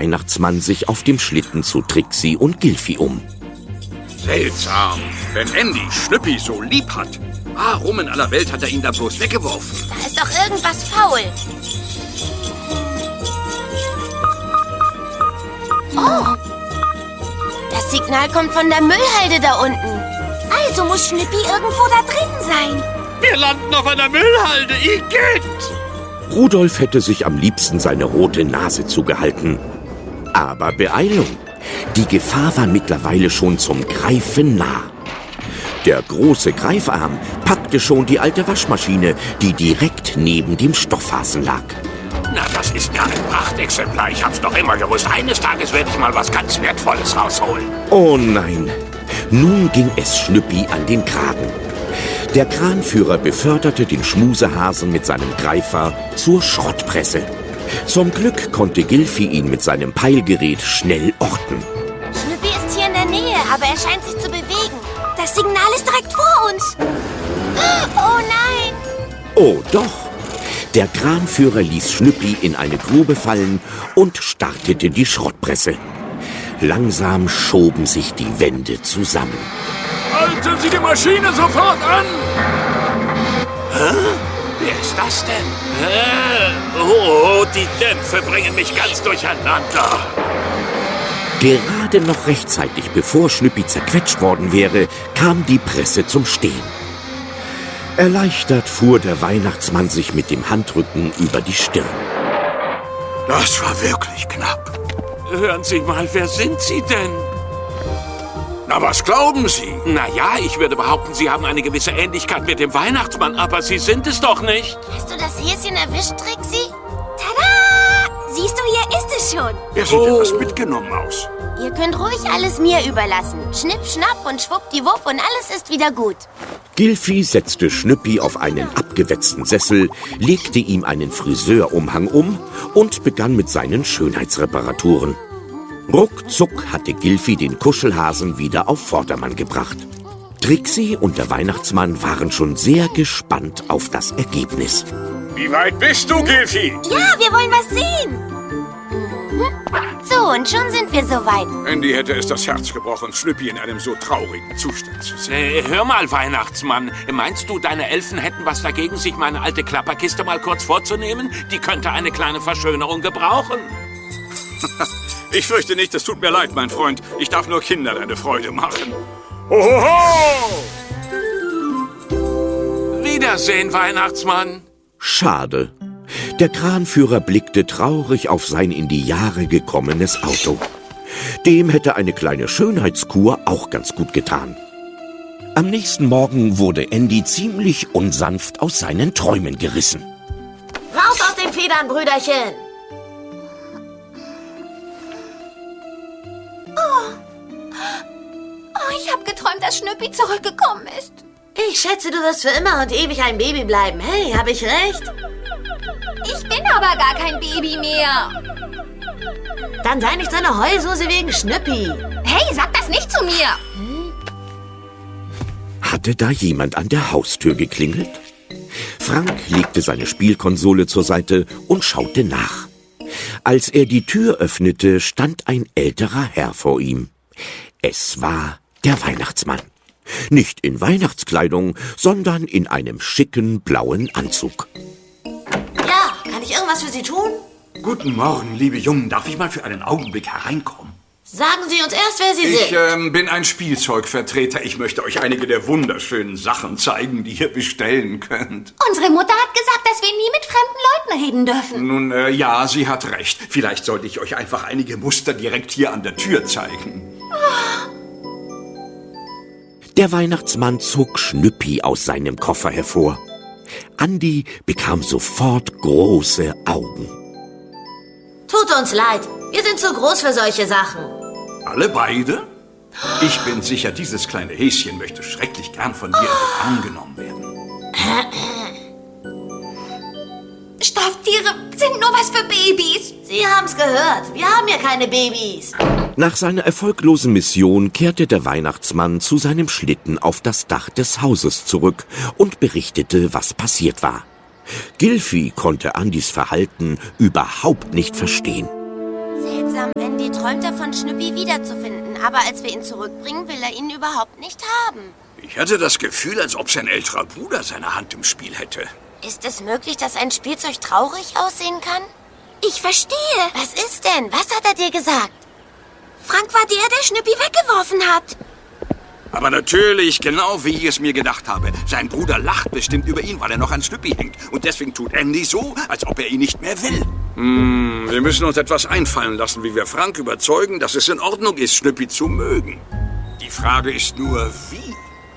Weihnachtsmann sich auf dem Schlitten zu Trixie und Gilfi um. Seltsam, wenn Andy Schnüppi so lieb hat. Warum in aller Welt hat er ihn da bloß weggeworfen? Da ist doch irgendwas faul. Oh, das Signal kommt von der Müllhalde da unten. Also muss Schnüppi irgendwo da drin sein. Wir landen auf einer Müllhalde, Igitt! Rudolf hätte sich am liebsten seine rote Nase zugehalten. Aber Beeilung! Die Gefahr war mittlerweile schon zum Greifen nah. Der große Greifarm packte schon die alte Waschmaschine, die direkt neben dem Stoffhasen lag. Na, das ist ja ein Prachtexemplar. Ich hab's doch immer gewusst. Eines Tages werde ich mal was ganz Wertvolles rausholen. Oh nein! Nun ging es Schnüppi an den Kragen. Der Kranführer beförderte den Schmusehasen mit seinem Greifer zur Schrottpresse. Zum Glück konnte Gilfi ihn mit seinem Peilgerät schnell orten. Schnüppi ist hier in der Nähe, aber er scheint sich zu bewegen. Das Signal ist direkt vor uns. Oh nein! Oh doch! Der Kranführer ließ Schnüppi in eine Grube fallen und startete die Schrottpresse. Langsam schoben sich die Wände zusammen. Halten Sie die Maschine sofort an! Hä? Wer ist das denn? Oh, die Dämpfe bringen mich ganz durcheinander. Gerade noch rechtzeitig, bevor Schnüppi zerquetscht worden wäre, kam die Presse zum Stehen. Erleichtert fuhr der Weihnachtsmann sich mit dem Handrücken über die Stirn. Das war wirklich knapp. Hören Sie mal, wer sind Sie denn? Na, was glauben Sie? Na ja, ich würde behaupten, Sie haben eine gewisse Ähnlichkeit mit dem Weihnachtsmann, aber Sie sind es doch nicht. Hast du das Häschen erwischt, Trixie? Tada! Siehst du, hier ist es schon. Er sieht etwas mitgenommen aus. Ihr könnt ruhig alles mir überlassen. Schnipp, schnapp und schwuppdiwupp und alles ist wieder gut. Gilfi setzte Schnüppi auf einen abgewetzten Sessel, legte ihm einen Friseurumhang um und begann mit seinen Schönheitsreparaturen. Ruckzuck hatte Gilfi den Kuschelhasen wieder auf Vordermann gebracht. Trixie und der Weihnachtsmann waren schon sehr gespannt auf das Ergebnis. Wie weit bist du, Gilfi? Ja, wir wollen was sehen. So, und schon sind wir soweit. Andy hätte es das Herz gebrochen, Schnüppi in einem so traurigen Zustand zu sehen. Hör mal, Weihnachtsmann. Meinst du, deine Elfen hätten was dagegen, sich meine alte Klapperkiste mal kurz vorzunehmen? Die könnte eine kleine Verschönerung gebrauchen. Ich fürchte nicht, es tut mir leid, mein Freund. Ich darf nur Kindern eine Freude machen. Hohoho! Wiedersehen, Weihnachtsmann. Schade. Der Kranführer blickte traurig auf sein in die Jahre gekommenes Auto. Dem hätte eine kleine Schönheitskur auch ganz gut getan. Am nächsten Morgen wurde Andy ziemlich unsanft aus seinen Träumen gerissen. Raus aus den Federn, Brüderchen! Oh, ich habe geträumt, dass Schnüppi zurückgekommen ist. Ich schätze, du wirst für immer und ewig ein Baby bleiben. Hey, habe ich recht? Ich bin aber gar kein Baby mehr. Dann sei nicht so eine Heulsuse wegen Schnüppi. Hey, sag das nicht zu mir. Hatte da jemand an der Haustür geklingelt? Frank legte seine Spielkonsole zur Seite und schaute nach. Als er die Tür öffnete, stand ein älterer Herr vor ihm. Es war der Weihnachtsmann. Nicht in Weihnachtskleidung, sondern in einem schicken blauen Anzug. Ja, kann ich irgendwas für Sie tun? Guten Morgen, liebe Jungen. Darf ich mal für einen Augenblick hereinkommen? Sagen Sie uns erst, wer Sie sind. Ich bin ein Spielzeugvertreter. Ich möchte euch einige der wunderschönen Sachen zeigen, die ihr bestellen könnt. Unsere Mutter hat gesagt, dass wir nie mit fremden Leuten reden dürfen. Nun, ja, sie hat recht. Vielleicht sollte ich euch einfach einige Muster direkt hier an der Tür zeigen. Der Weihnachtsmann zog Schnüppi aus seinem Koffer hervor. Andi bekam sofort große Augen. Tut uns leid, wir sind zu groß für solche Sachen. Alle beide? Ich bin sicher, dieses kleine Häschen möchte schrecklich gern von dir in den Arm genommen werden. Stofftiere sind nur was für Babys. Sie haben's gehört, wir haben ja keine Babys. Nach seiner erfolglosen Mission kehrte der Weihnachtsmann zu seinem Schlitten auf das Dach des Hauses zurück und berichtete, was passiert war. Gilfi konnte Andys Verhalten überhaupt nicht verstehen. Seltsam, Andy träumt davon, Schnüppi wiederzufinden. Aber als wir ihn zurückbringen, will er ihn überhaupt nicht haben. Ich hatte das Gefühl, als ob sein älterer Bruder seine Hand im Spiel hätte. Ist es möglich, dass ein Spielzeug traurig aussehen kann? Ich verstehe. Was ist denn? Was hat er dir gesagt? Frank war der Schnüppi weggeworfen hat. Aber natürlich, genau wie ich es mir gedacht habe. Sein Bruder lacht bestimmt über ihn, weil er noch an Schnüppi hängt. Und deswegen tut Andy so, als ob er ihn nicht mehr will. Wir müssen uns etwas einfallen lassen, wie wir Frank überzeugen, dass es in Ordnung ist, Schnüppi zu mögen. Die Frage ist nur, wie?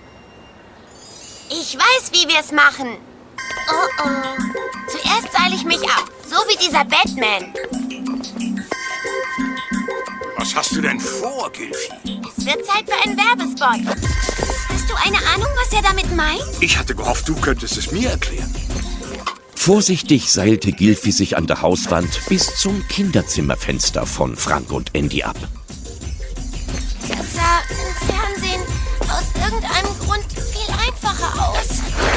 Ich weiß, wie wir es machen. Oh. Zuerst seile ich mich ab, so wie dieser Batman. Was hast du denn vor, Gilfi? Es wird Zeit für einen Werbespot. Hast du eine Ahnung, was er damit meint? Ich hatte gehofft, du könntest es mir erklären. Vorsichtig seilte Gilfi sich an der Hauswand bis zum Kinderzimmerfenster von Frank und Andy ab. Das sah im Fernsehen aus irgendeinem Grund viel einfacher aus.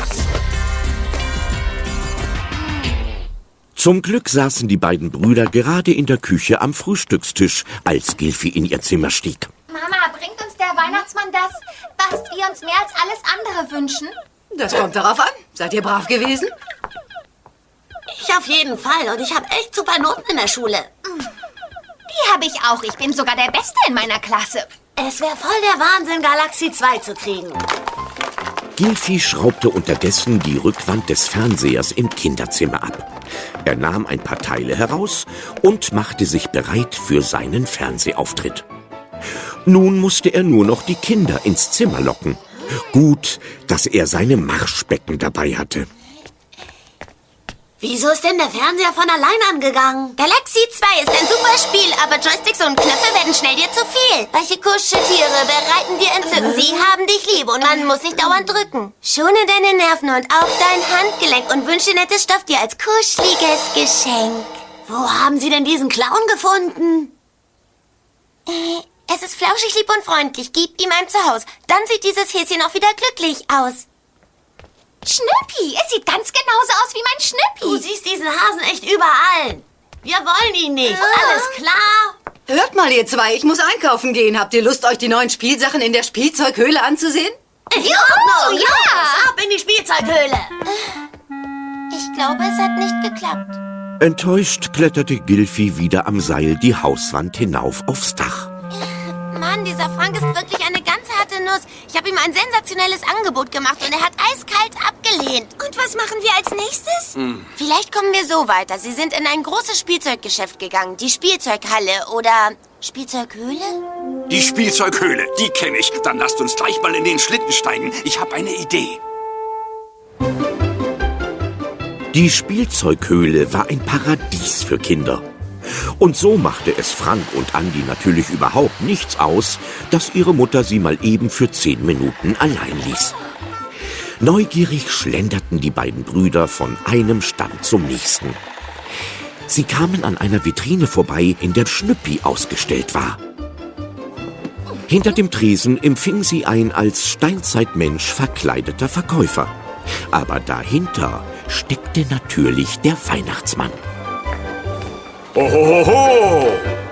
Zum Glück saßen die beiden Brüder gerade in der Küche am Frühstückstisch, als Gilfi in ihr Zimmer stieg. Mama, bringt uns der Weihnachtsmann das, was wir uns mehr als alles andere wünschen? Das kommt darauf an. Seid ihr brav gewesen? Ich auf jeden Fall und ich habe echt super Noten in der Schule. Die habe ich auch. Ich bin sogar der Beste in meiner Klasse. Es wäre voll der Wahnsinn, Galaxie 2 zu kriegen. Gilfi schraubte unterdessen die Rückwand des Fernsehers im Kinderzimmer ab. Er nahm ein paar Teile heraus und machte sich bereit für seinen Fernsehauftritt. Nun musste er nur noch die Kinder ins Zimmer locken. Gut, dass er seine Marschbecken dabei hatte. Wieso ist denn der Fernseher von allein angegangen? Galaxie 2 ist ein super Spiel, aber Joysticks und Knöpfe werden schnell dir zu viel. Weiche Kuscheltiere bereiten dir Entzücken. Sie haben dich lieb und man muss sich dauernd drücken. Schone deine Nerven und auch dein Handgelenk und wünsche nettes Stofftier als kuscheliges Geschenk. Wo haben Sie denn diesen Clown gefunden? Es ist flauschig, lieb und freundlich. Gib ihm ein Zuhause. Dann sieht dieses Häschen auch wieder glücklich aus. Schnüppi, es sieht ganz genauso aus wie mein Schnüppi. Du siehst diesen Hasen echt überall. Wir wollen ihn nicht. Alles klar? Hört mal, ihr zwei, ich muss einkaufen gehen. Habt ihr Lust, euch die neuen Spielsachen in der Spielzeughöhle anzusehen? Juhu, ja! Ab in die Spielzeughöhle. Ich glaube, es hat nicht geklappt. Enttäuscht kletterte Gilfi wieder am Seil die Hauswand hinauf aufs Dach. Mann, dieser Frank ist wirklich eine ganz harte Nuss. Ich habe ihm ein sensationelles Angebot gemacht und er hat eiskalt abgelehnt. Und was machen wir als nächstes? Vielleicht kommen wir so weiter. Sie sind in ein großes Spielzeuggeschäft gegangen. Die Spielzeughalle oder Spielzeughöhle? Die Spielzeughöhle, die kenne ich. Dann lasst uns gleich mal in den Schlitten steigen. Ich habe eine Idee. Die Spielzeughöhle war ein Paradies für Kinder. Und so machte es Frank und Andi natürlich überhaupt nichts aus, dass ihre Mutter sie mal eben für 10 Minuten allein ließ. Neugierig schlenderten die beiden Brüder von einem Stand zum nächsten. Sie kamen an einer Vitrine vorbei, in der Schnüppi ausgestellt war. Hinter dem Tresen empfing sie ein als Steinzeitmensch verkleideter Verkäufer. Aber dahinter steckte natürlich der Weihnachtsmann. Ohohoho!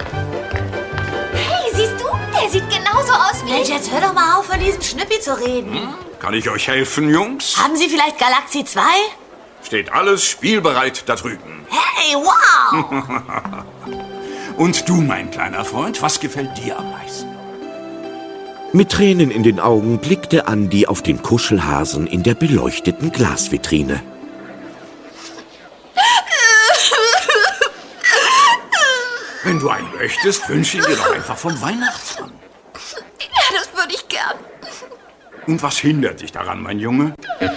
Hey, siehst du? Der sieht genauso aus wie Mensch, jetzt hör doch mal auf, von diesem Schnüppi zu reden. Kann ich euch helfen, Jungs? Haben Sie vielleicht Galaxie 2? Steht alles spielbereit da drüben. Hey, wow! Und du, mein kleiner Freund, was gefällt dir am meisten? Mit Tränen in den Augen blickte Andi auf den Kuschelhasen in der beleuchteten Glasvitrine. Wenn du einen möchtest, wünsche ich dir doch einfach vom Weihnachtsmann. Ja, das würde ich gern. Und was hindert dich daran, mein Junge?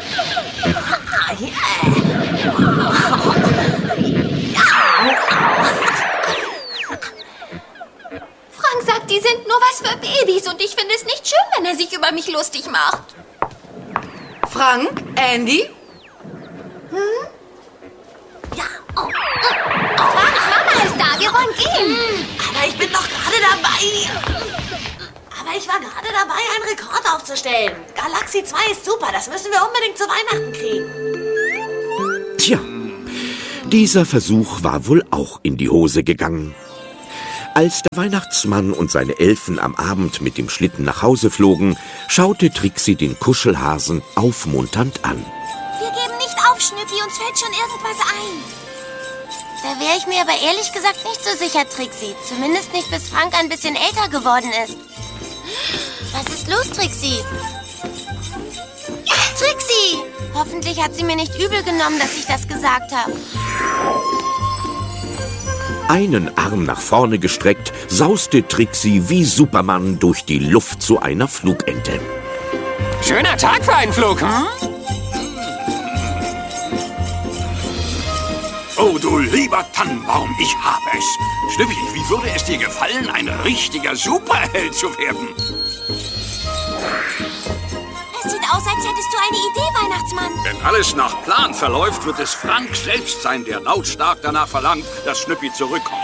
Frank sagt, die sind nur was für Babys und ich finde es nicht schön, wenn er sich über mich lustig macht. Frank? Andy? Frank, Mama ist da, wir wollen gehen. Aber ich bin doch gerade dabei. Aber ich war gerade dabei, einen Rekord aufzustellen. Galaxie 2 ist super, das müssen wir unbedingt zu Weihnachten kriegen. Tja, dieser Versuch war wohl auch in die Hose gegangen. Als der Weihnachtsmann und seine Elfen am Abend mit dem Schlitten nach Hause flogen, schaute Trixie den Kuschelhasen aufmunternd an. Wir geben nicht auf, Schnüppi, uns fällt schon irgendwas ein. Da wäre ich mir aber ehrlich gesagt nicht so sicher, Trixie. Zumindest nicht, bis Frank ein bisschen älter geworden ist. Was ist los, Trixie? Trixie! Hoffentlich hat sie mir nicht übel genommen, dass ich das gesagt habe. Einen Arm nach vorne gestreckt, sauste Trixie wie Superman durch die Luft zu einer Flugente. Schöner Tag für einen Flug, hm? Oh, du lieber Tannenbaum, ich habe es. Schnüppi, wie würde es dir gefallen, ein richtiger Superheld zu werden? Es sieht aus, als hättest du eine Idee, Weihnachtsmann. Wenn alles nach Plan verläuft, wird es Frank selbst sein, der lautstark danach verlangt, dass Schnüppi zurückkommt.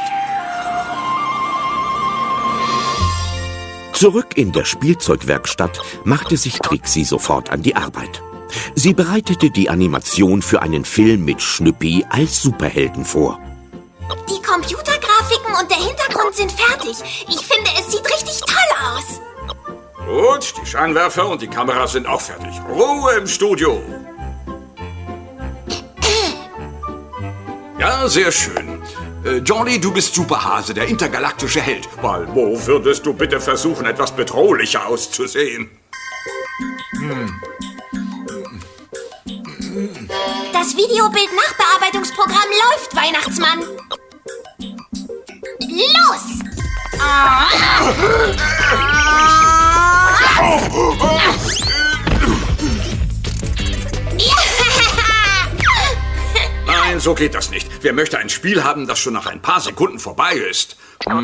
Zurück in der Spielzeugwerkstatt machte sich Trixie sofort an die Arbeit. Sie bereitete die Animation für einen Film mit Schnüppi als Superhelden vor. Die Computergrafiken und der Hintergrund sind fertig. Ich finde, es sieht richtig toll aus. Gut, die Scheinwerfer und die Kameras sind auch fertig. Ruhe im Studio. Ja, sehr schön. Johnny, du bist Superhase, der intergalaktische Held. Balbo, würdest du bitte versuchen, etwas bedrohlicher auszusehen? Das Videobild-Nachbearbeitungsprogramm läuft, Weihnachtsmann. Los! Nein, so geht das nicht. Wer möchte ein Spiel haben, das schon nach ein paar Sekunden vorbei ist?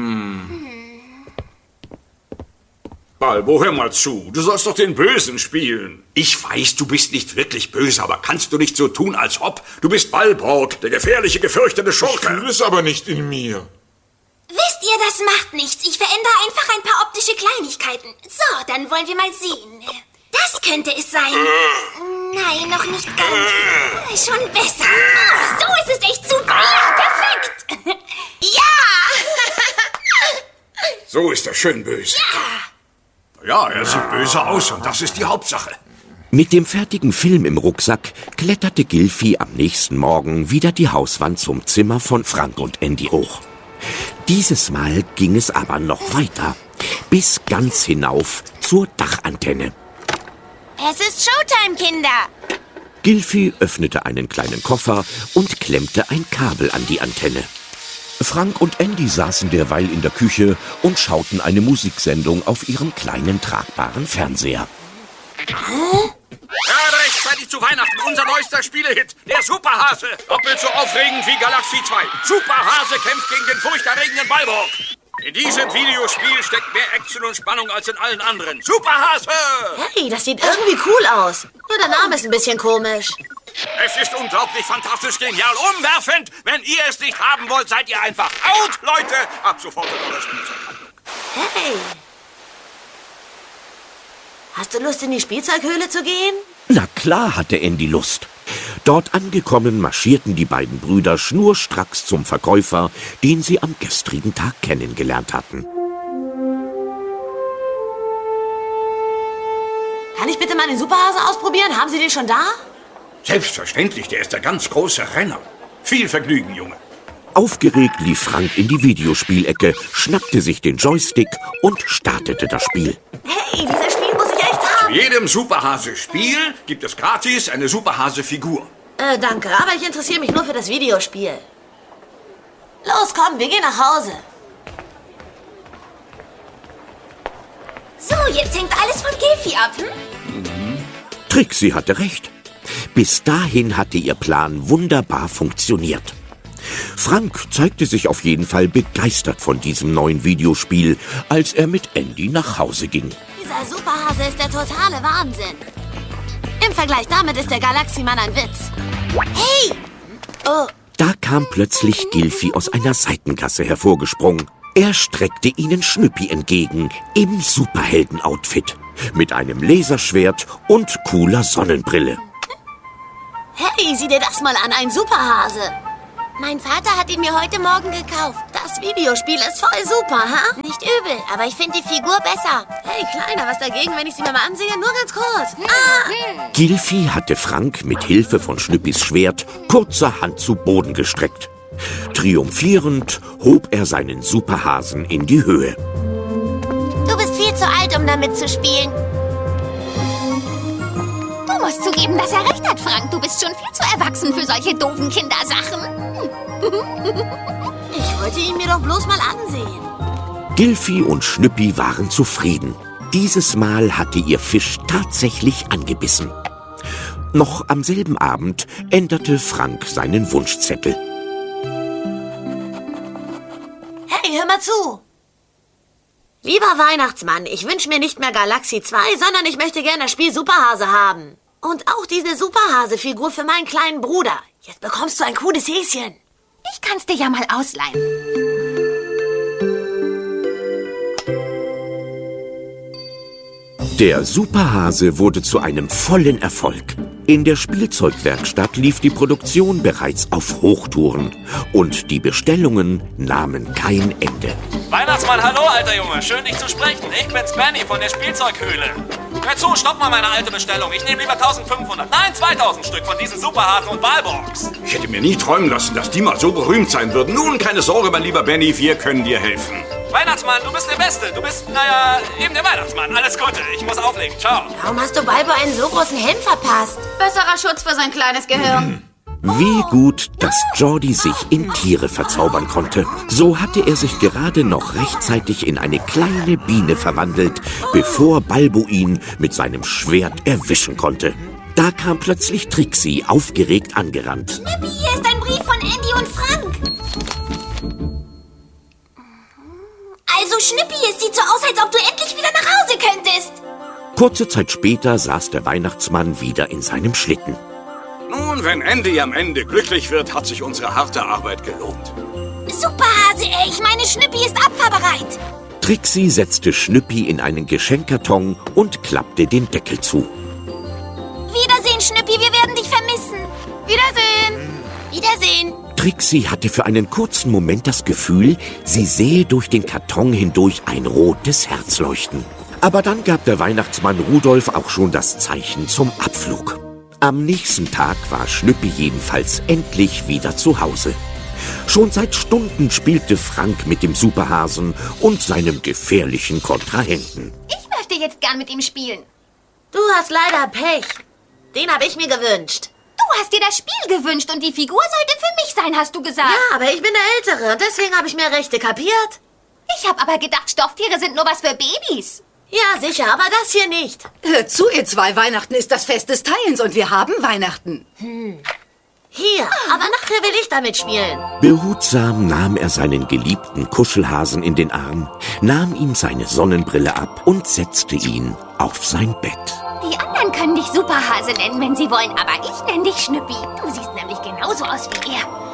Balbo, hör mal zu. Du sollst doch den Bösen spielen. Ich weiß, du bist nicht wirklich böse, aber kannst du nicht so tun, als ob? Du bist Balborg, der gefährliche, gefürchtete Schurke. Ich fühle es aber nicht in mir. Wisst ihr, das macht nichts. Ich verändere einfach ein paar optische Kleinigkeiten. So, dann wollen wir mal sehen. Das könnte es sein. Nein, noch nicht ganz. Schon besser. Oh, so ist es echt super. Ja, perfekt. Ja! So ist er schön böse. Ja, er sieht böse aus und das ist die Hauptsache. Mit dem fertigen Film im Rucksack kletterte Gilfi am nächsten Morgen wieder die Hauswand zum Zimmer von Frank und Andy hoch. Dieses Mal ging es aber noch weiter, bis ganz hinauf zur Dachantenne. Es ist Showtime, Kinder. Gilfi öffnete einen kleinen Koffer und klemmte ein Kabel an die Antenne. Frank und Andy saßen derweil in der Küche und schauten eine Musiksendung auf ihrem kleinen tragbaren Fernseher. Gerade rechtzeitig zu Weihnachten, unser neuester Spielehit, der Superhase. Doppelt so aufregend wie Galaxie 2. Superhase kämpft gegen den furchterregenden Balborg. In diesem Videospiel steckt mehr Action und Spannung als in allen anderen. Superhase! Hey, das sieht irgendwie cool aus. Nur der Name ist ein bisschen komisch. Es ist unglaublich, fantastisch, genial, umwerfend. Wenn ihr es nicht haben wollt, seid ihr einfach out, Leute. Ab sofort in euer Spielzeug. Hey. Hast du Lust, in die Spielzeughöhle zu gehen? Na klar hatte Andy Lust. Dort angekommen marschierten die beiden Brüder schnurstracks zum Verkäufer, den sie am gestrigen Tag kennengelernt hatten. Kann ich bitte mal den Superhasen ausprobieren? Haben Sie den schon da? Selbstverständlich, der ist der ganz große Renner. Viel Vergnügen, Junge. Aufgeregt lief Frank in die Videospielecke, schnappte sich den Joystick und startete das Spiel. Hey, dieses Spiel muss ich echt haben. Zu jedem Superhase-Spiel gibt es gratis eine Superhase-Figur. Danke, aber ich interessiere mich nur für das Videospiel. Los, komm, wir gehen nach Hause. So, jetzt hängt alles von Gilfi ab, Trixie hatte recht. Bis dahin hatte ihr Plan wunderbar funktioniert. Frank zeigte sich auf jeden Fall begeistert von diesem neuen Videospiel, als er mit Andy nach Hause ging. Dieser Superhase ist der totale Wahnsinn. Im Vergleich damit ist der Galaxiemann ein Witz. Hey! Oh. Da kam plötzlich Gilfi aus einer Seitengasse hervorgesprungen. Er streckte ihnen Schnüppi entgegen, im Superhelden-Outfit, mit einem Laserschwert und cooler Sonnenbrille. Hey, sieh dir das mal an, ein Superhase. Mein Vater hat ihn mir heute Morgen gekauft. Das Das Videospiel ist voll super, ha? Nicht übel, aber ich finde die Figur besser. Hey, Kleiner, was dagegen, wenn ich sie mir mal ansehe? Nur ganz kurz. Gilfi hatte Frank mit Hilfe von Schnüppis Schwert kurzerhand zu Boden gestreckt. Triumphierend hob er seinen Superhasen in die Höhe. Du bist viel zu alt, um damit zu spielen. Du musst zugeben, dass er recht hat, Frank. Du bist schon viel zu erwachsen für solche doofen Kindersachen. Ich wollte ihn mir doch bloß mal ansehen. Gilfi und Schnüppi waren zufrieden. Dieses Mal hatte ihr Fisch tatsächlich angebissen. Noch am selben Abend änderte Frank seinen Wunschzettel. Hey, hör mal zu. Lieber Weihnachtsmann, ich wünsche mir nicht mehr Galaxie 2, sondern ich möchte gerne das Spiel Superhase haben. Und auch diese Superhase-Figur für meinen kleinen Bruder. Jetzt bekommst du ein cooles Häschen. Ich kann's dir ja mal ausleihen. Der Superhase wurde zu einem vollen Erfolg. In der Spielzeugwerkstatt lief die Produktion bereits auf Hochtouren und die Bestellungen nahmen kein Ende. Weihnachtsmann, hallo, alter Junge. Schön, dich zu sprechen. Ich bin's, Benny von der Spielzeughöhle. Hör zu, stopp mal meine alte Bestellung. Ich nehme lieber 1500, nein, 2000 Stück von diesen Superhasen und Ballbox. Ich hätte mir nie träumen lassen, dass die mal so berühmt sein würden. Nun, keine Sorge, mein lieber Benny, wir können dir helfen. Weihnachtsmann, du bist der Beste. Du bist, naja, eben der Weihnachtsmann. Alles Gute, ich muss auflegen. Ciao. Warum hast du Balbo einen so großen Helm verpasst? Besserer Schutz für sein kleines Gehirn. Wie gut, dass Jordi sich in Tiere verzaubern konnte. So hatte er sich gerade noch rechtzeitig in eine kleine Biene verwandelt, bevor Balbo ihn mit seinem Schwert erwischen konnte. Da kam plötzlich Trixie aufgeregt angerannt. Schnippi, hier ist ein Brief von Andy und Frank. Also, Schnippi, es sieht so aus, als ob du endlich wieder nach Hause könntest. Kurze Zeit später saß der Weihnachtsmann wieder in seinem Schlitten. Nun, wenn Andy am Ende glücklich wird, hat sich unsere harte Arbeit gelohnt. Superhase, ich meine, Schnippi ist abfahrbereit. Trixie setzte Schnüppi in einen Geschenkkarton und klappte den Deckel zu. Wiedersehen, Schnippi, wir werden dich vermissen. Wiedersehen. Wiedersehen. Trixie hatte für einen kurzen Moment das Gefühl, sie sähe durch den Karton hindurch ein rotes Herz leuchten. Aber dann gab der Weihnachtsmann Rudolf auch schon das Zeichen zum Abflug. Am nächsten Tag war Schnüppi jedenfalls endlich wieder zu Hause. Schon seit Stunden spielte Frank mit dem Superhasen und seinem gefährlichen Kontrahenten. Ich möchte jetzt gern mit ihm spielen. Du hast leider Pech. Den habe ich mir gewünscht. Du hast dir das Spiel gewünscht und die Figur sollte für mich sein, hast du gesagt. Ja, aber ich bin der Ältere und deswegen habe ich mehr Rechte, kapiert? Ich habe aber gedacht, Stofftiere sind nur was für Babys. Ja, sicher, aber das hier nicht. Hört zu, ihr zwei, Weihnachten ist das Fest des Teilens und wir haben Weihnachten. Hier, aber nachher will ich damit spielen. Behutsam nahm er seinen geliebten Kuschelhasen in den Arm, nahm ihm seine Sonnenbrille ab und setzte ihn auf sein Bett. Die anderen können dich Superhase nennen, wenn sie wollen, aber ich nenne dich Schnüppi. Du siehst nämlich genauso aus wie er.